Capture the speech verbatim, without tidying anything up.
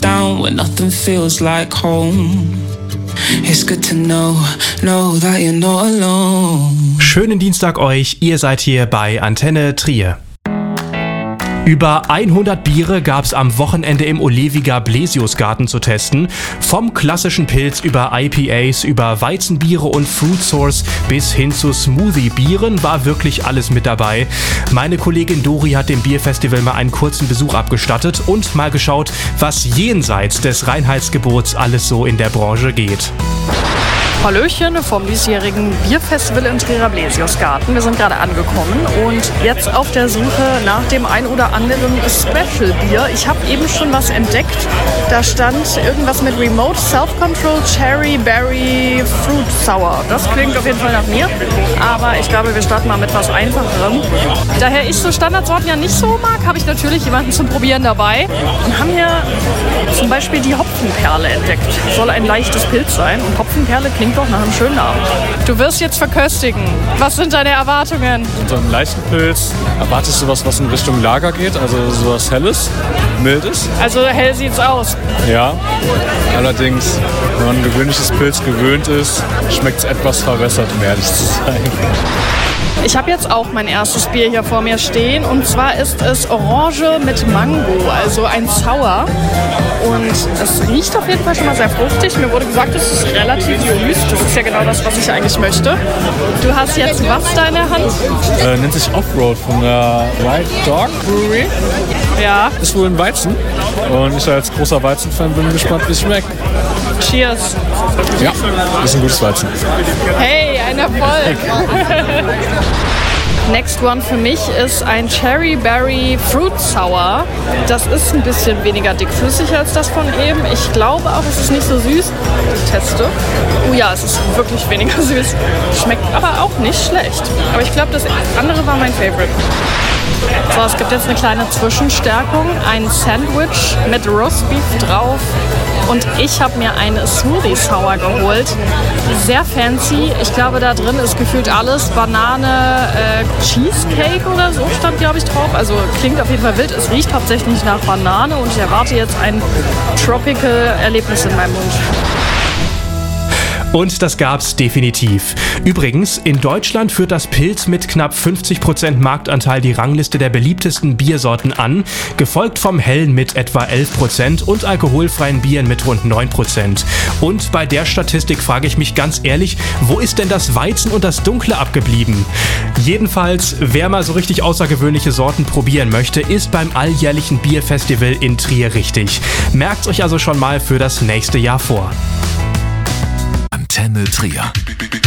down when nothing feels like home. It's good to know, know that you're not alone. Schönen Dienstag euch, ihr seid hier bei Antenne Trier. Über hundert Biere gab's am Wochenende im Oleviga Blesiusgarten zu testen. Vom klassischen Pilz über I P As, über Weizenbiere und Fruit Source bis hin zu Smoothie-Bieren war wirklich alles mit dabei. Meine Kollegin Dori hat dem Bierfestival mal einen kurzen Besuch abgestattet und mal geschaut, was jenseits des Reinheitsgebots alles so in der Branche geht. Hallöchen vom diesjährigen Bierfestival im Trierer Blesiusgarten. Wir sind gerade angekommen und jetzt auf der Suche nach dem ein oder anderen Special-Bier. Ich habe eben schon was entdeckt. Da stand irgendwas mit Remote Self-Control Cherry Berry Fruit Sour. Das klingt auf jeden Fall nach mir, aber ich glaube, wir starten mal mit was Einfacherem. Daher ich so Standardsorten ja nicht so mag, habe ich natürlich jemanden zum Probieren dabei und haben hier zum Beispiel die Hopfenperle entdeckt. Soll ein leichtes Pilz sein und Hopfenperle klingt doch nach einem schönen Abend. Du wirst jetzt verköstigen. Was sind deine Erwartungen? Unter einem leichten Pilz erwartest du was, was in Richtung Lager geht, also sowas Helles, Mildes. Also hell sieht's aus. Ja, allerdings, wenn man ein gewöhnliches Pilz gewöhnt ist, schmeckt es etwas verwässert, um ehrlich zu sein. Ich habe jetzt auch mein erstes Bier hier vor mir stehen und zwar ist es Orange mit Mango, also ein Sour. Und es riecht auf jeden Fall schon mal sehr fruchtig. Mir wurde gesagt, es ist relativ süß. Das ist ja genau das, was ich eigentlich möchte. Du hast jetzt was da in der Hand? Äh, nennt sich Offroad von der White Dog Brewery. Ja. Ist wohl ein Weizen. Und ich als großer Weizenfan bin gespannt, wie es schmeckt. Cheers. Ja, ist ein gutes Weizen. Hey, ein Erfolg. Next one für mich ist ein Cherry Berry Fruit Sour. Das ist ein bisschen weniger dickflüssig als das von eben. Ich glaube auch, es ist nicht so süß. Ich teste. Oh ja, es ist wirklich weniger süß. Schmeckt aber auch nicht schlecht. Aber ich glaube, das andere war mein Favorite. So, es gibt jetzt eine kleine Zwischenstärkung. Ein Sandwich mit Roastbeef drauf. Und ich habe mir eine Smoothie Sour geholt. Sehr fancy. Ich glaube, da drin ist gefühlt alles. Banane, äh, Cheesecake oder so stand, glaube ich, drauf. Also klingt auf jeden Fall wild. Es riecht hauptsächlich nach Banane und ich erwarte jetzt ein Tropical-Erlebnis in meinem Mund. Und das gab's definitiv. Übrigens, in Deutschland führt das Pilz mit knapp fünfzig Prozent Marktanteil die Rangliste der beliebtesten Biersorten an, gefolgt vom Hellen mit etwa elf Prozent und alkoholfreien Bieren mit rund neun Prozent. Und bei der Statistik frage ich mich ganz ehrlich, wo ist denn das Weizen und das Dunkle abgeblieben? Jedenfalls, wer mal so richtig außergewöhnliche Sorten probieren möchte, ist beim alljährlichen Bierfestival in Trier richtig. Merkt's euch also schon mal für das nächste Jahr vor. Antenne Trier.